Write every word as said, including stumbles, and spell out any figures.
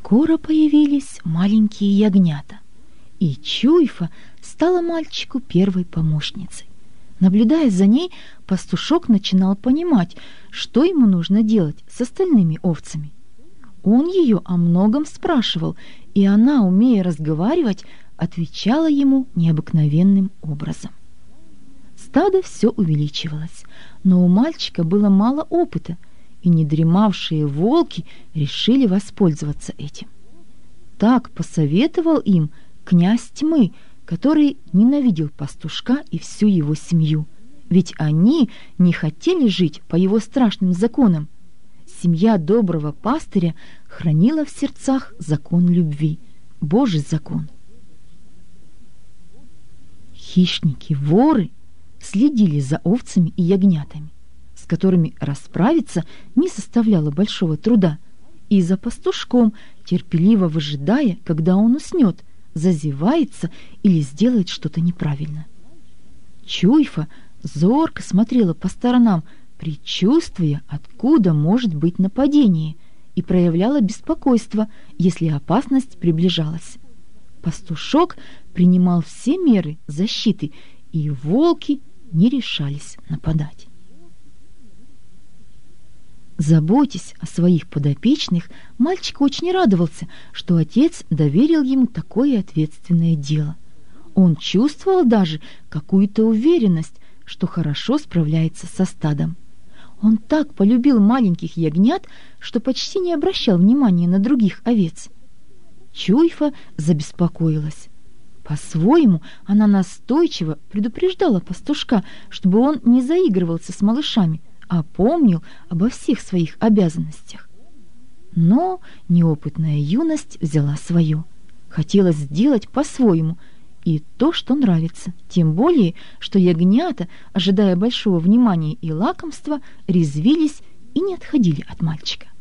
Скоро появились маленькие ягнята, и Чуйфа стала мальчику первой помощницей. Наблюдая за ней, пастушок начинал понимать, что ему нужно делать с остальными овцами. Он ее о многом спрашивал, и она, умея разговаривать, отвечала ему необыкновенным образом. Стадо все увеличивалось, но у мальчика было мало опыта, и недремавшие волки решили воспользоваться этим. Так посоветовал им князь тьмы, который ненавидел пастушка и всю его семью, ведь они не хотели жить по его страшным законам. Семья доброго пастыря хранила в сердцах закон любви, Божий закон. Хищники, воры следили за овцами и ягнятами, с которыми расправиться не составляло большого труда, и за пастушком, терпеливо выжидая, когда он уснет, зазевается или сделает что-то неправильно. Чуйфа зорко смотрела по сторонам, предчувствуя, откуда может быть нападение, и проявляла беспокойство, если опасность приближалась. Пастушок принимал все меры защиты, и волки не решались нападать. Заботясь о своих подопечных, мальчик очень радовался, что отец доверил ему такое ответственное дело. Он чувствовал даже какую-то уверенность, что хорошо справляется со стадом. Он так полюбил маленьких ягнят, что почти не обращал внимания на других овец. Чуйфа забеспокоилась. По-своему, она настойчиво предупреждала пастушка, чтобы он не заигрывался с малышами, а помнил обо всех своих обязанностях. Но неопытная юность взяла свое. Хотелось сделать по-своему и то, что нравится, тем более, что ягнята, ожидая большого внимания и лакомства, резвились и не отходили от мальчика.